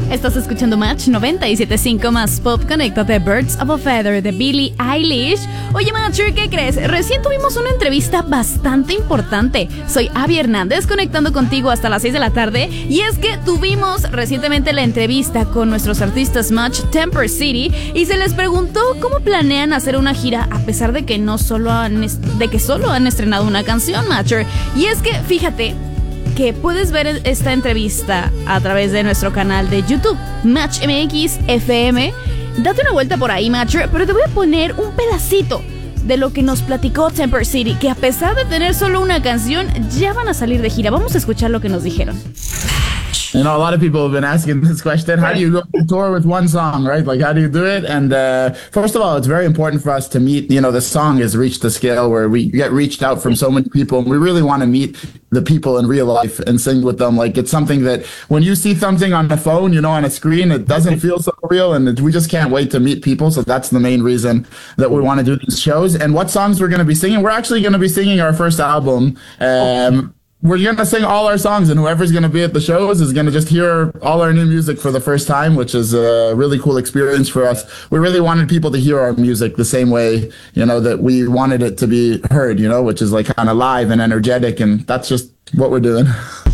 Estás escuchando Match 97.5 más Pop. Conéctate, Birds of a Feather de Billie Eilish. Oye, Matcher, ¿qué crees? Recién tuvimos una entrevista bastante importante. Soy Abby Hernández, conectando contigo hasta las 6 de la tarde. Y es que tuvimos recientemente la entrevista con nuestros artistas Match Temper City y se les preguntó cómo planean hacer una gira a pesar de que solo han estrenado una canción, Matcher. Y es que, fíjate que puedes ver esta entrevista a través de nuestro canal de YouTube, Match MX FM. Date una vuelta por ahí, Matcher, pero te voy a poner un pedacito de lo que nos platicó Temper City, que a pesar de tener solo una canción, ya van a salir de gira. Vamos a escuchar lo que nos dijeron. You know, a lot of people have been asking this question. How do you go on tour with one song, right? Like, how do you do it? And first of all, it's very important for us to meet, you know, the song has reached the scale where we get reached out from so many people, and we really want to meet the people in real life and sing with them. Like, it's something that when you see something on the phone, you know, on a screen, it doesn't feel so real, and we just can't wait to meet people. So that's the main reason that we want to do these shows. And what songs we're going to be singing? We're actually going to be singing our first album. We're going to sing all our songs, and whoever's going to be at the shows is going to just hear all our new music for the first time, which is a really cool experience for us. We really wanted people to hear our music the same way, you know, that we wanted it to be heard, you know, which is like kind of live and energetic, and that's just what we're doing.